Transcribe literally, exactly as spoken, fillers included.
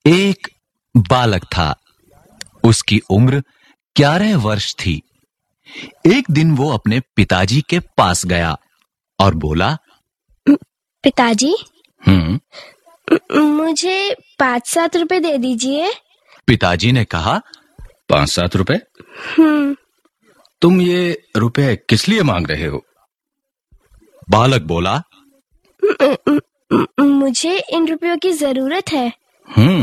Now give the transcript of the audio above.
एक बालक था। उसकी उम्र ग्यारह वर्ष थी। एक दिन वो अपने पिताजी के पास गया और बोला, पिताजी, हम्म मुझे पाँच सात रुपए दे दीजिए। पिताजी ने कहा, पांच सात रुपए? हम्म तुम ये रुपए किस लिए मांग रहे हो? बालक बोला, मुझे इन रुपयों की जरूरत है। हम्म